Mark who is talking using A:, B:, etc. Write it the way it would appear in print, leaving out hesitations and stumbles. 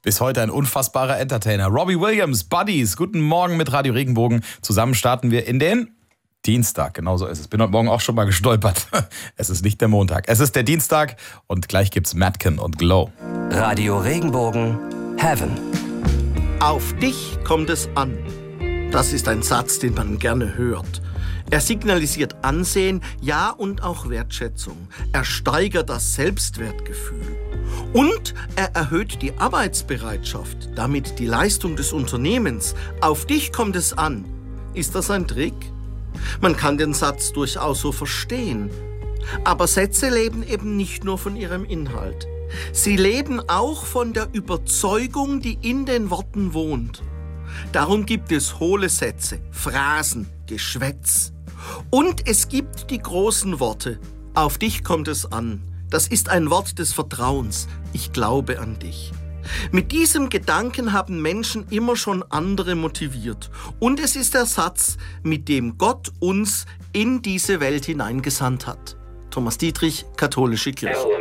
A: Bis heute ein unfassbarer Entertainer. Robbie Williams, Buddies, guten Morgen mit Radio Regenbogen. Zusammen starten wir in den Dienstag, genau so ist es. Bin heute Morgen auch schon mal gestolpert. Es ist nicht der Montag, es ist der Dienstag und gleich gibt's Madken und Glow.
B: Radio Regenbogen, Heaven.
C: Auf dich kommt es an. Das ist ein Satz, den man gerne hört. Er signalisiert Ansehen, ja und auch Wertschätzung. Er steigert das Selbstwertgefühl. Und er erhöht die Arbeitsbereitschaft, damit die Leistung des Unternehmens. Auf dich kommt es an. Ist das ein Trick? Man kann den Satz durchaus so verstehen. Aber Sätze leben eben nicht nur von ihrem Inhalt. Sie leben auch von der Überzeugung, die in den Worten wohnt. Darum gibt es hohle Sätze, Phrasen, Geschwätz. Und es gibt die großen Worte. Auf dich kommt es an. Das ist ein Wort des Vertrauens. Ich glaube an dich. Mit diesem Gedanken haben Menschen immer schon andere motiviert. Und es ist der Satz, mit dem Gott uns in diese Welt hineingesandt hat. Thomas Dietrich, Katholische Kirche.